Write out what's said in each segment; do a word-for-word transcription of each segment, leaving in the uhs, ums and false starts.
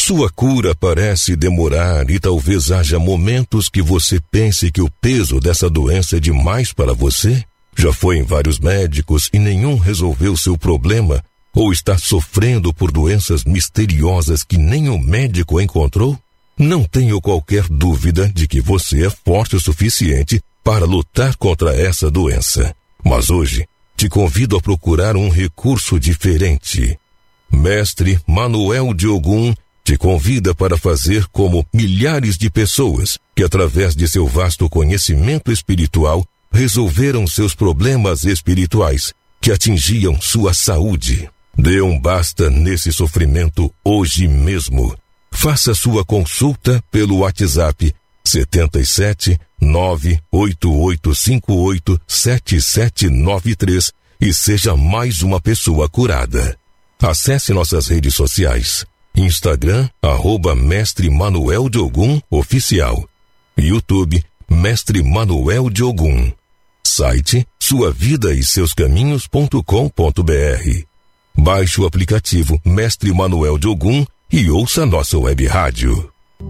Sua cura parece demorar e talvez haja momentos que você pense que o peso dessa doença é demais para você? Já foi em vários médicos e nenhum resolveu seu problema? Ou está sofrendo por doenças misteriosas que nem o médico encontrou? Não tenho qualquer dúvida de que você é forte o suficiente para lutar contra essa doença. Mas hoje, te convido a procurar um recurso diferente. Mestre Manuel de Ogum te convida para fazer como milhares de pessoas que, através de seu vasto conhecimento espiritual, resolveram seus problemas espirituais que atingiam sua saúde. Dê um basta nesse sofrimento hoje mesmo. Faça sua consulta pelo WhatsApp sete sete nove oito oito cinco oito sete sete nove três e seja mais uma pessoa curada. Acesse nossas redes sociais. Instagram, arroba Mestre Manuel de Ogum Oficial. YouTube, Mestre Manuel de Ogum. Site, sua vida e seus caminhos ponto com ponto br. Baixe o aplicativo Mestre Manuel de Ogum e ouça nossa web rádio.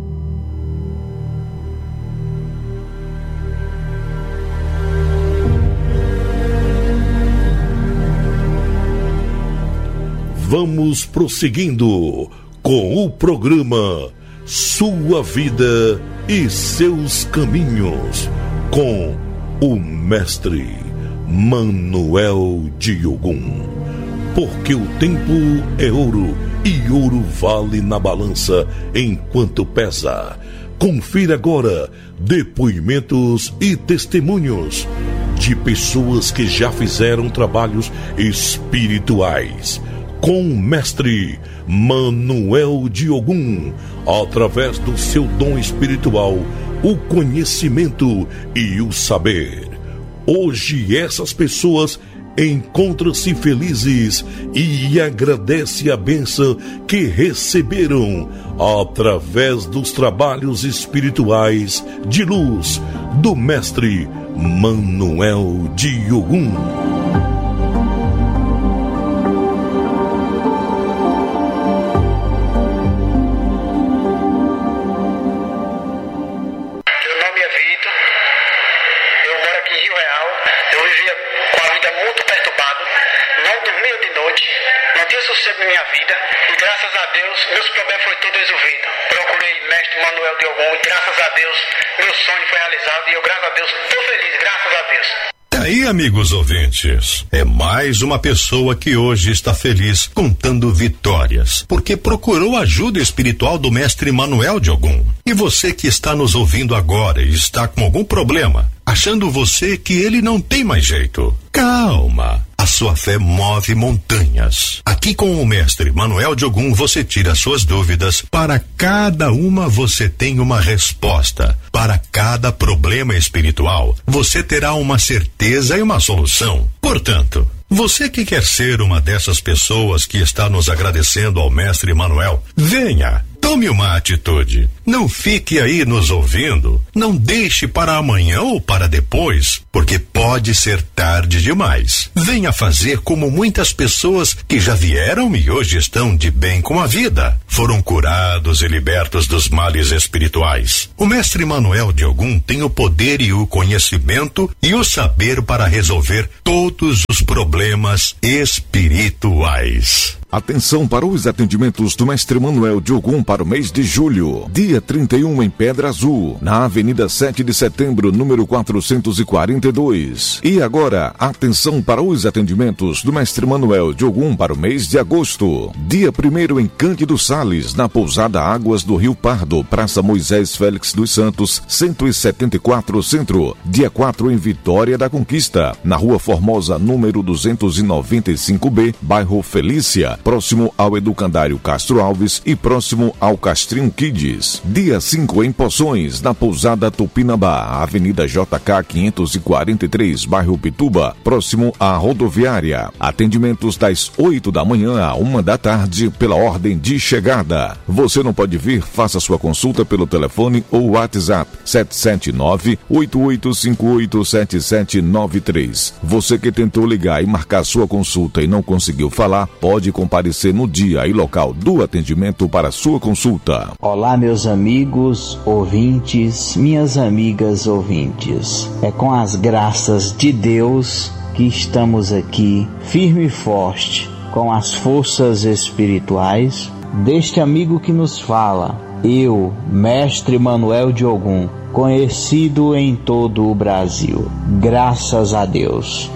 Vamos prosseguindo com o programa Sua Vida e Seus Caminhos, com o Mestre Manuel de Ogum. Porque o tempo é ouro e ouro vale na balança enquanto pesa. Confira agora depoimentos e testemunhos de pessoas que já fizeram trabalhos espirituais com o Mestre Manuel de Ogum, através do seu dom espiritual, o conhecimento e o saber. Hoje essas pessoas encontram-se felizes e agradecem a bênção que receberam através dos trabalhos espirituais de luz do Mestre Manuel de Ogum. Aí, amigos ouvintes, é mais uma pessoa que hoje está feliz contando vitórias, porque procurou ajuda espiritual do Mestre Manuel de Ogum. E você que está nos ouvindo agora e está com algum problema, achando você que ele não tem mais jeito, calma. A sua fé move montanhas. Aqui com o Mestre Manuel de Ogum você tira suas dúvidas. Para cada uma você tem uma resposta. Para cada problema espiritual você terá uma certeza e uma solução. Portanto, você que quer ser uma dessas pessoas que está nos agradecendo ao Mestre Manuel, venha. Tome uma atitude. Não fique aí nos ouvindo. Não deixe para amanhã ou para depois, porque pode ser tarde demais. Venha fazer como muitas pessoas que já vieram e hoje estão de bem com a vida. Foram curados e libertos dos males espirituais. O Mestre Manuel de Ogum tem o poder e o conhecimento e o saber para resolver todos os problemas espirituais. Atenção para os atendimentos do Mestre Manuel de Ogum para o mês de julho. Dia trinta e um em Pedra Azul, na Avenida sete de Setembro, número quatrocentos e quarenta e dois. E agora, atenção para os atendimentos do Mestre Manuel de Ogum para o mês de agosto. Dia primeiro em Cândido Sales, na Pousada Águas do Rio Pardo, Praça Moisés Félix dos Santos, cento e setenta e quatro Centro. Dia quatro em Vitória da Conquista, na Rua Formosa, número duzentos e noventa e cinco B, bairro Felícia, próximo ao Educandário Castro Alves e próximo ao Castrinho Kids. Dia cinco em Poções, na Pousada Tupinambá, Avenida J K quinhentos e quarenta e três, bairro Pituba, próximo à rodoviária. Atendimentos das oito da manhã à uma da tarde pela ordem de chegada. Você não pode vir? Faça sua consulta pelo telefone ou WhatsApp sete sete nove, oito oito cinco oito, sete sete nove três. Você que tentou ligar e marcar sua consulta e não conseguiu falar, pode contar comparecer no dia e local do atendimento para sua consulta. Olá, meus amigos ouvintes, minhas amigas ouvintes. É com as graças de Deus que estamos aqui, firme e forte, com as forças espirituais deste amigo que nos fala, eu, Mestre Manuel de Ogum, conhecido em todo o Brasil. Graças a Deus.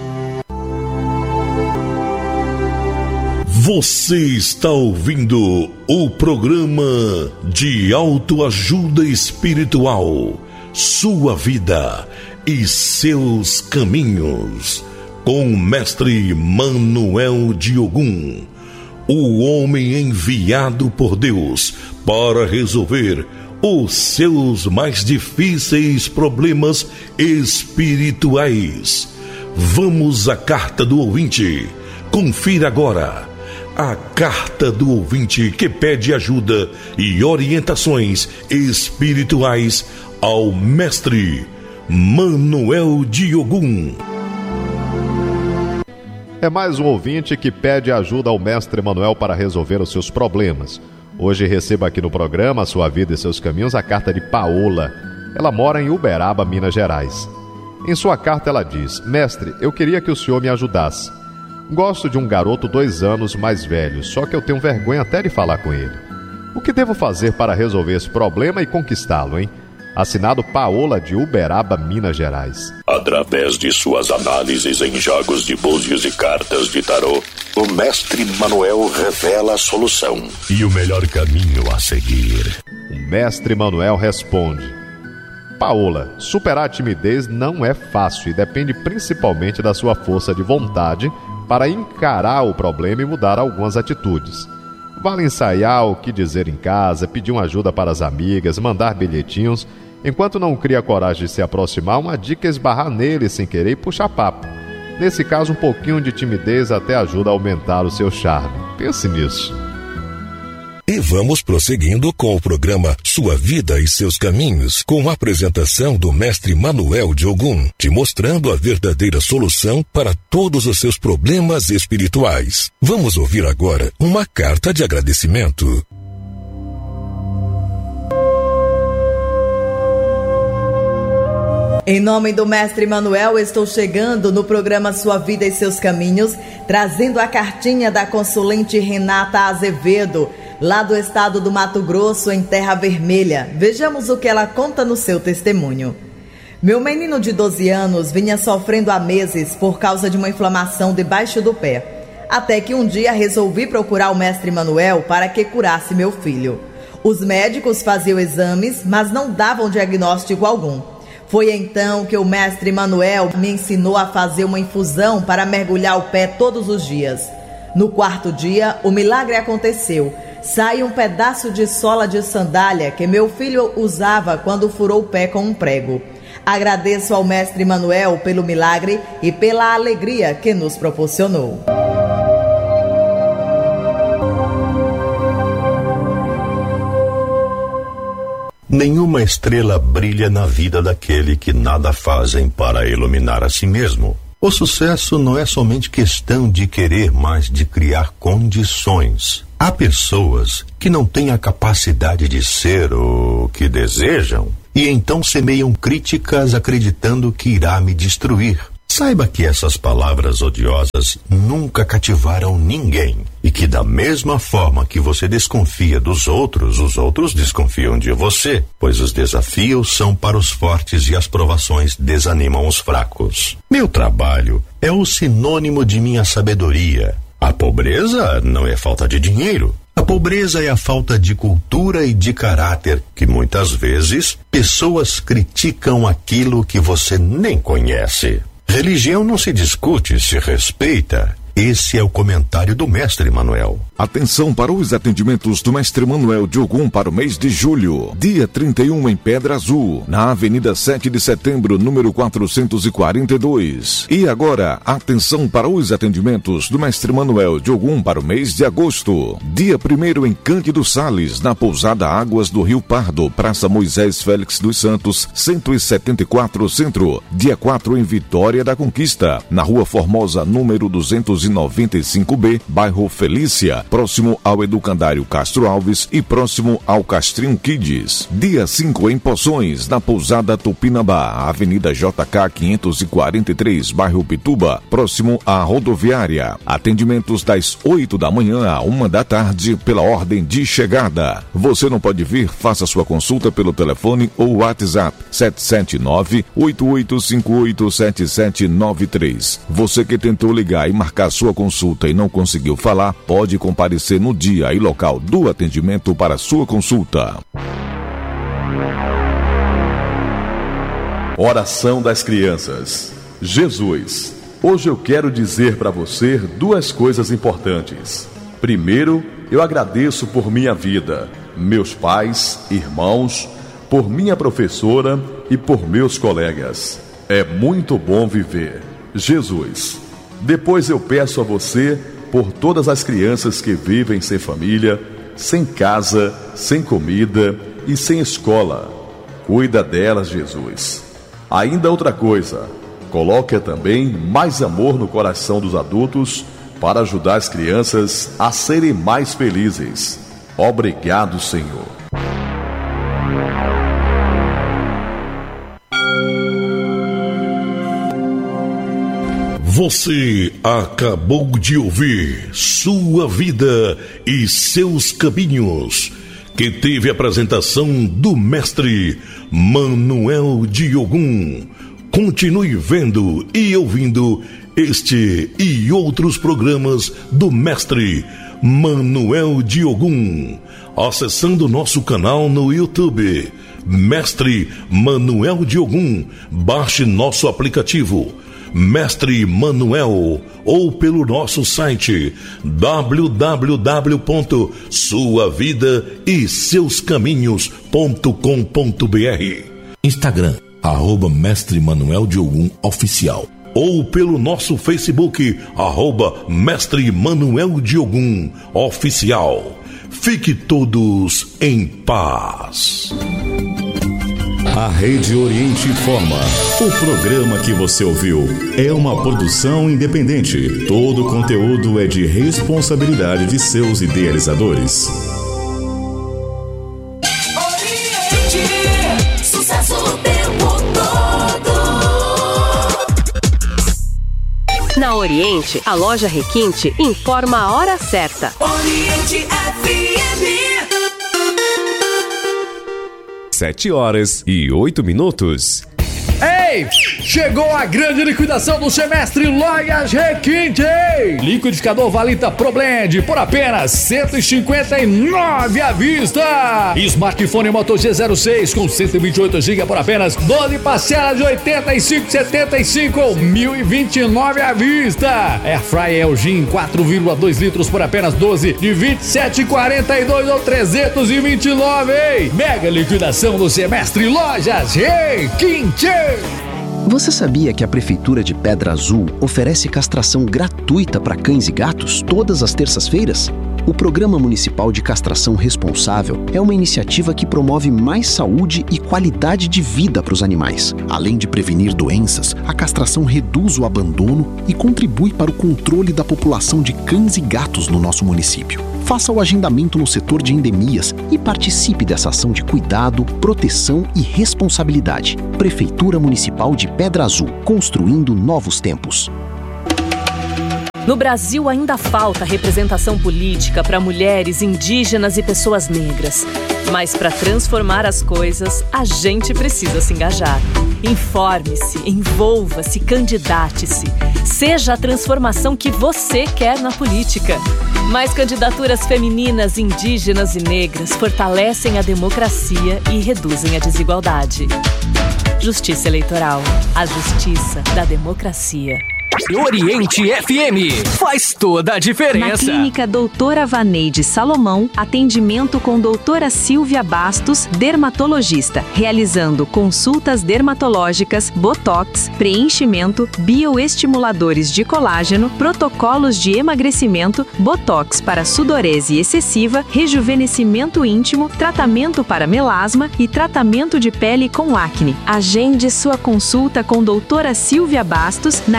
Você está ouvindo o programa de autoajuda espiritual, Sua Vida e Seus Caminhos, com o Mestre Manuel de Ogum, o homem enviado por Deus para resolver os seus mais difíceis problemas espirituais. Vamos à carta do ouvinte. Confira agora a carta do ouvinte que pede ajuda e orientações espirituais ao Mestre Manuel de Ogum. É mais um ouvinte que pede ajuda ao Mestre Manuel para resolver os seus problemas. Hoje recebo aqui no programa Sua Vida e Seus Caminhos a carta de Paola. Ela mora em Uberaba, Minas Gerais. Em sua carta ela diz: Mestre, eu queria que o senhor me ajudasse. Gosto de um garoto dois anos mais velho, só que eu tenho vergonha até de falar com ele. O que devo fazer para resolver esse problema e conquistá-lo, hein? Assinado Paola de Uberaba, Minas Gerais. Através de suas análises em jogos de búzios e cartas de tarô, o Mestre Manuel revela a solução e o melhor caminho a seguir. O Mestre Manuel responde: Paola, superar a timidez não é fácil e depende principalmente da sua força de vontade para encarar o problema e mudar algumas atitudes. Vale ensaiar o que dizer em casa, pedir uma ajuda para as amigas, mandar bilhetinhos. Enquanto não cria coragem de se aproximar, uma dica é esbarrar nele sem querer e puxar papo. Nesse caso, um pouquinho de timidez até ajuda a aumentar o seu charme. Pense nisso. E vamos prosseguindo com o programa Sua Vida e Seus Caminhos, com a apresentação do Mestre Manuel de Ogum, te mostrando a verdadeira solução para todos os seus problemas espirituais. Vamos ouvir agora uma carta de agradecimento. Em nome do Mestre Manuel, estou chegando no programa Sua Vida e Seus Caminhos, trazendo a cartinha da consulente Renata Azevedo, lá do estado do Mato Grosso, em Terra Vermelha. Vejamos o que ela conta no seu testemunho. Meu menino de doze anos vinha sofrendo há meses por causa de uma inflamação debaixo do pé. Até que um dia resolvi procurar o Mestre Manuel para que curasse meu filho. Os médicos faziam exames, mas não davam diagnóstico algum. Foi então que o Mestre Manuel me ensinou a fazer uma infusão para mergulhar o pé todos os dias. No quarto dia, o milagre aconteceu. Sai um pedaço de sola de sandália que meu filho usava quando furou o pé com um prego. Agradeço ao Mestre Manuel pelo milagre e pela alegria que nos proporcionou. Nenhuma estrela brilha na vida daquele que nada fazem para iluminar a si mesmo. O sucesso não é somente questão de querer, mas de criar condições. Há pessoas que não têm a capacidade de ser o que desejam e então semeiam críticas acreditando que irá me destruir. Saiba que essas palavras odiosas nunca cativaram ninguém e que da mesma forma que você desconfia dos outros, os outros desconfiam de você, pois os desafios são para os fortes e as provações desanimam os fracos. Meu trabalho é o sinônimo de minha sabedoria. A pobreza não é falta de dinheiro. A pobreza é a falta de cultura e de caráter que muitas vezes pessoas criticam aquilo que você nem conhece. Religião não se discute, se respeita. Esse é o comentário do Mestre Manuel. Atenção para os atendimentos do Mestre Manuel de Ogum para o mês de julho. Dia trinta e um em Pedra Azul, na Avenida sete de Setembro, número quatrocentos e quarenta e dois. E agora, atenção para os atendimentos do Mestre Manuel de Ogum para o mês de agosto. Dia primeiro em Cândido Sales, na Pousada Águas do Rio Pardo, Praça Moisés Félix dos Santos, cento e setenta e quatro Centro. Dia quatro em Vitória da Conquista, na Rua Formosa, número duzentos trezentos e noventa e cinco B, bairro Felícia, próximo ao Educandário Castro Alves e próximo ao Castrinho Kids. Dia cinco em Poções, na Pousada Tupinambá, Avenida J K quinhentos e quarenta e três, bairro Pituba, próximo à rodoviária. Atendimentos das oito da manhã à uma da tarde pela ordem de chegada. Você não pode vir? Faça sua consulta pelo telefone ou WhatsApp sete sete nove, oito oito cinco oito, sete sete nove três. Você que tentou ligar e marcar sua consulta e não conseguiu falar, pode comparecer no dia e local do atendimento para sua consulta. Oração das crianças. Jesus, hoje eu quero dizer para você duas coisas importantes. Primeiro, eu agradeço por minha vida, meus pais, irmãos, por minha professora e por meus colegas. É muito bom viver. Jesus. Depois eu peço a você por todas as crianças que vivem sem família, sem casa, sem comida e sem escola. Cuida delas, Jesus. Ainda outra coisa, coloque também mais amor no coração dos adultos para ajudar as crianças a serem mais felizes. Obrigado, Senhor. Você acabou de ouvir Sua Vida e Seus Caminhos, que teve a apresentação do mestre Manuel de Ogum. Continue vendo e ouvindo este e outros programas do mestre Manuel de Ogum, acessando nosso canal no YouTube, Mestre Manuel de Ogum. Baixe nosso aplicativo Mestre Manuel, ou pelo nosso site w w w ponto sua vida e seus caminhos ponto com ponto b r. Instagram, arroba Mestre Manuel de Ogum Oficial, ou pelo nosso Facebook, arroba Mestre Manuel de Ogum Oficial. Fique todos em paz. A Rede Oriente informa. O programa que você ouviu é uma produção independente. Todo o conteúdo é de responsabilidade de seus idealizadores. Oriente, sucesso o tempo todo. Na Oriente, a loja Requinte informa a hora certa. Oriente F M. Sete horas e oito minutos. Ei! Chegou a grande liquidação do semestre Lojas Requinte! Liquidificador Valita ProBlend por apenas cento e cinquenta e nove reais à vista! Smartphone Moto G zero seis com cento e vinte e oito gigabytes por apenas doze parcelas de oitenta e cinco reais e setenta e cinco centavos ou mil e vinte e nove reais à vista! Airfryer Elgin quatro vírgula dois litros por apenas doze de vinte e sete reais e quarenta e dois centavos ou trezentos e vinte e nove reais! Mega liquidação do semestre Lojas Requinte! Você sabia que a Prefeitura de Pedra Azul oferece castração gratuita para cães e gatos todas as terças-feiras? O Programa Municipal de Castração Responsável é uma iniciativa que promove mais saúde e qualidade de vida para os animais. Além de prevenir doenças, a castração reduz o abandono e contribui para o controle da população de cães e gatos no nosso município. Faça o agendamento no setor de endemias e participe dessa ação de cuidado, proteção e responsabilidade. Prefeitura Municipal de Pedra Azul, construindo novos tempos. No Brasil ainda falta representação política para mulheres, indígenas e pessoas negras. Mas para transformar as coisas, a gente precisa se engajar. Informe-se, envolva-se, candidate-se. Seja a transformação que você quer na política. Mais candidaturas femininas, indígenas e negras fortalecem a democracia e reduzem a desigualdade. Justiça Eleitoral. A justiça da democracia. Oriente F M faz toda a diferença. Na Clínica Doutora Vaneide Salomão, atendimento com doutora Silvia Bastos, dermatologista, realizando consultas dermatológicas, botox, preenchimento, bioestimuladores de colágeno, protocolos de emagrecimento, botox para sudorese excessiva, rejuvenescimento íntimo, tratamento para melasma e tratamento de pele com acne. Agende sua consulta com doutora Silvia Bastos na Clínica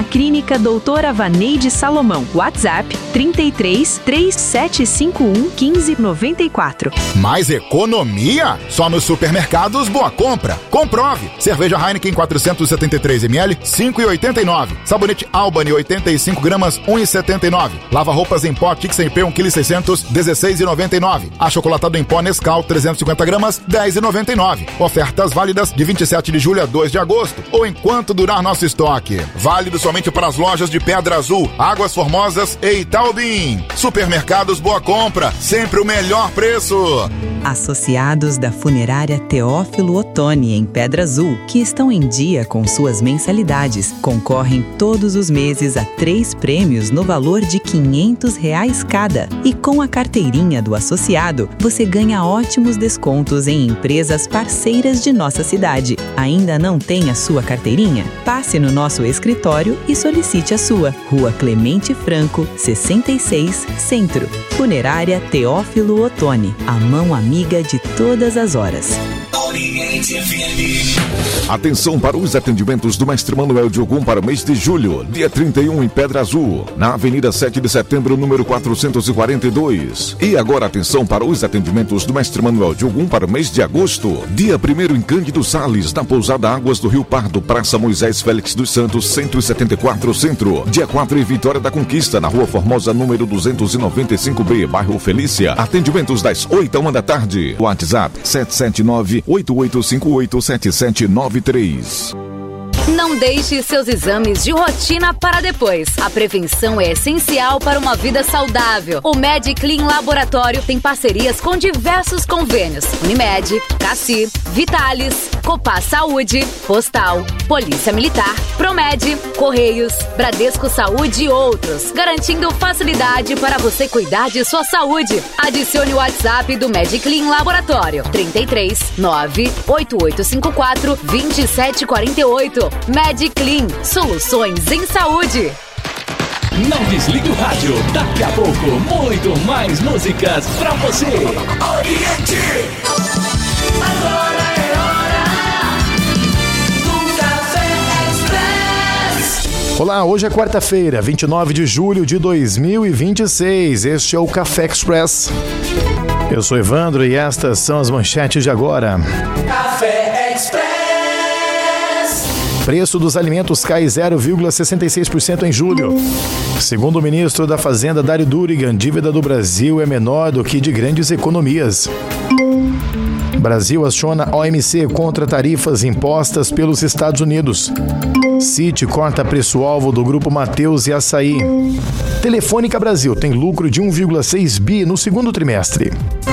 Clínica Doutora Vaneide Salomão. WhatsApp trinta e três, três sete cinco um, um cinco nove quatro. Mais economia? Só nos supermercados Boa Compra. Comprove! Cerveja Heineken quatrocentos e setenta e três mililitros, cinco reais e oitenta e nove centavos. Sabonete Albany oitenta e cinco gramas, um real e setenta e nove centavos. Lava roupas em pó Tix em P um quilo e seiscentos, dezesseis reais e noventa e nove centavos. Achocolatado em pó Nescau trezentos e cinquenta gramas, dez reais e noventa e nove centavos. Ofertas válidas de vinte e sete de julho a dois de agosto ou enquanto durar nosso estoque. Válido somente para as lojas de Pedra Azul, Águas Formosas e Itaubim. Supermercados Boa Compra, sempre o melhor preço. Associados da Funerária Teófilo Otoni em Pedra Azul, que estão em dia com suas mensalidades, concorrem todos os meses a três prêmios no valor de quinhentos reais cada. E com a carteirinha do associado, você ganha ótimos descontos em empresas parceiras de nossa cidade. Ainda não tem a sua carteirinha? Passe no nosso escritório e solicite a sua. Rua Clemente Franco, sessenta e seis, Centro. Funerária Teófilo Otoni, a mão amiga de todas as horas. Oriente F M. Atenção para os atendimentos do Mestre Manuel de Ogum para o mês de julho, dia trinta e um em Pedra Azul, na Avenida sete de Setembro, número quatrocentos e quarenta e dois. E agora atenção para os atendimentos do Mestre Manuel de Ogum para o mês de agosto, dia primeiro em Cândido Sales, na Pousada Águas do Rio Pardo, Praça Moisés Félix dos Santos, cento e setenta e quatro, Centro. Dia quatro em Vitória da Conquista, na Rua Formosa, número duzentos e noventa e cinco B, bairro Felícia. Atendimentos das oito à uma da tarde. WhatsApp sete sete nove, oito oito cinco oito, sete sete nove três. Não deixe seus exames de rotina para depois. A prevenção é essencial para uma vida saudável. O MedClean Laboratório tem parcerias com diversos convênios: Unimed, Cassi, Vitalis, Copa Saúde, Postal, Polícia Militar, Promed, Correios, Bradesco Saúde e outros, garantindo facilidade para você cuidar de sua saúde. Adicione o WhatsApp do MedClean Laboratório: trinta e três, nove oito oito cinco quatro, dois sete quatro oito. MedClean, soluções em saúde. Não desligue o rádio, daqui a pouco muito mais músicas pra você. Oriente. Agora é hora do Café Express. Olá, hoje é quarta-feira, vinte e nove de julho de dois mil e vinte e seis. Este é o Café Express. Eu sou Evandro e estas são as manchetes de agora. Café Express. Preço dos alimentos cai zero vírgula sessenta e seis por cento em julho. Segundo o ministro da Fazenda, Dário Durigan, dívida do Brasil é menor do que de grandes economias. Brasil aciona O M C contra tarifas impostas pelos Estados Unidos. Citi corta preço-alvo do Grupo Mateus e Açaí. Telefônica Brasil tem lucro de um vírgula seis bi no segundo trimestre.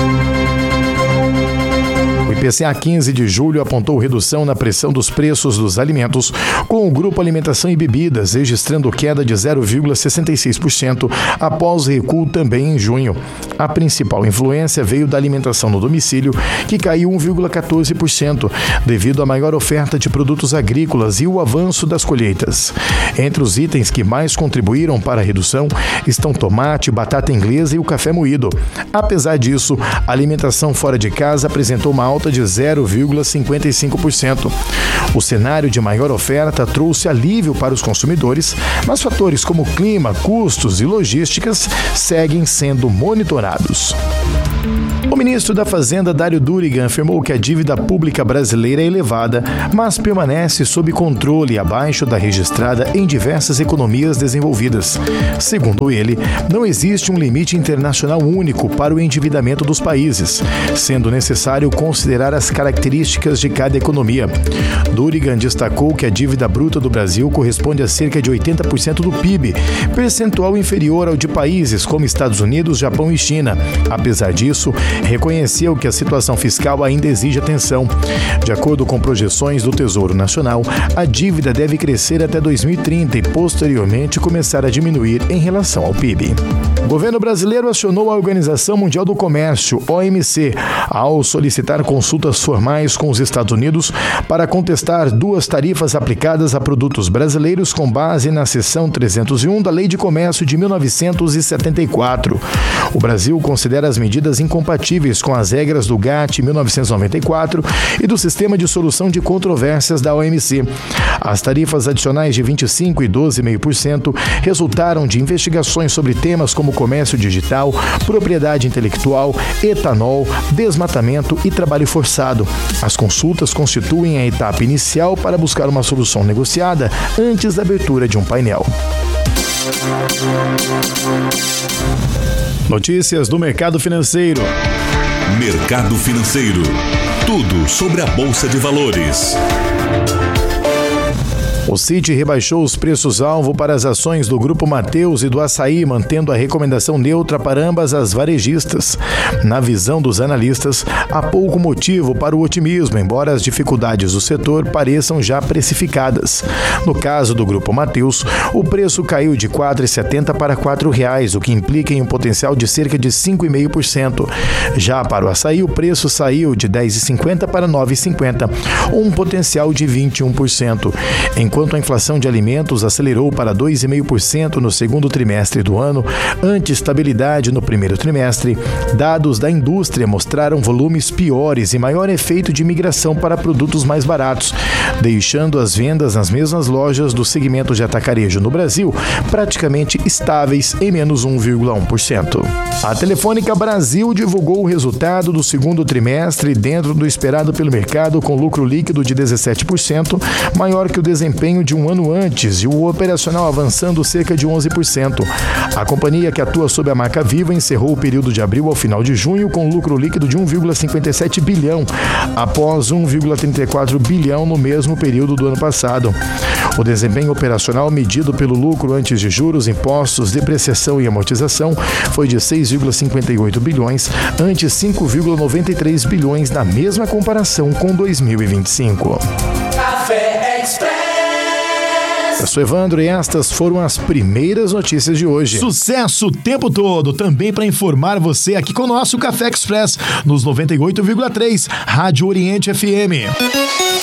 O I P C A quinze de julho apontou redução na pressão dos preços dos alimentos, com o Grupo Alimentação e Bebidas registrando queda de zero vírgula sessenta e seis por cento após recuo também em junho. A principal influência veio da alimentação no domicílio, que caiu um vírgula quatorze por cento, devido à maior oferta de produtos agrícolas e o avanço das colheitas. Entre os itens que mais contribuíram para a redução estão tomate, batata inglesa e o café moído. Apesar disso, a alimentação fora de casa apresentou uma alta de zero vírgula cinquenta e cinco por cento. O cenário de maior oferta trouxe alívio para os consumidores, mas fatores como clima, custos e logísticas seguem sendo monitorados. O ministro da Fazenda, Dário Durigan, afirmou que a dívida pública brasileira é elevada, mas permanece sob controle abaixo da registrada em diversas economias desenvolvidas. Segundo ele, não existe um limite internacional único para o endividamento dos países, sendo necessário considerar as características de cada economia. Durigan destacou que a dívida bruta do Brasil corresponde a cerca de oitenta por cento do P I B, percentual inferior ao de países como Estados Unidos, Japão e China. Apesar disso, reconheceu que a situação fiscal ainda exige atenção. De acordo com projeções do Tesouro Nacional, a dívida deve crescer até dois mil e trinta e posteriormente começar a diminuir em relação ao P I B. O governo brasileiro acionou a Organização Mundial do Comércio, O M C, ao solicitar consultas formais com os Estados Unidos para contestar duas tarifas aplicadas a produtos brasileiros com base na seção trezentos e um da Lei de Comércio de mil novecentos e setenta e quatro. O Brasil considera as medidas incompatíveis com as regras do GATT mil novecentos e noventa e quatro e do Sistema de Solução de Controvérsias da O M C. As tarifas adicionais de vinte e cinco por cento e doze vírgula cinco por cento resultaram de investigações sobre temas como comércio digital, propriedade intelectual, etanol, desmatamento e trabalho forçado. As consultas constituem a etapa inicial para buscar uma solução negociada antes da abertura de um painel. Notícias do mercado financeiro. Mercado financeiro. Tudo sobre a Bolsa de Valores. O Citi rebaixou os preços-alvo para as ações do Grupo Mateus e do Açaí, mantendo a recomendação neutra para ambas as varejistas. Na visão dos analistas, há pouco motivo para o otimismo, embora as dificuldades do setor pareçam já precificadas. No caso do Grupo Mateus, o preço caiu de quatro reais e setenta centavos para quatro reais, o que implica em um potencial de cerca de cinco vírgula cinco por cento. Já para o Açaí, o preço saiu de dez reais e cinquenta centavos para nove reais e cinquenta centavos, um potencial de vinte e um por cento. Enquanto Enquanto a inflação de alimentos acelerou para dois vírgula cinco por cento no segundo trimestre do ano, ante estabilidade no primeiro trimestre, dados da indústria mostraram volumes piores e maior efeito de migração para produtos mais baratos, deixando as vendas nas mesmas lojas do segmento de atacarejo no Brasil praticamente estáveis em menos um vírgula um por cento. A Telefônica Brasil divulgou o resultado do segundo trimestre dentro do esperado pelo mercado, com lucro líquido de dezessete por cento, maior que o desempenho de um ano antes, e o operacional avançando cerca de onze por cento. A companhia, que atua sob a marca Viva, encerrou o período de abril ao final de junho com lucro líquido de um vírgula cinquenta e sete bilhão, após um vírgula trinta e quatro bilhão no mesmo período do ano passado. O desempenho operacional medido pelo lucro antes de juros, impostos, depreciação e amortização foi de seis vírgula cinquenta e oito bilhões, ante cinco vírgula noventa e três bilhões na mesma comparação com dois mil e vinte e cinco. Café Express. Eu sou Evandro e estas foram as primeiras notícias de hoje. Sucesso o tempo todo, também para informar você aqui com o nosso Café Express nos noventa e oito vírgula três Rádio Oriente F M.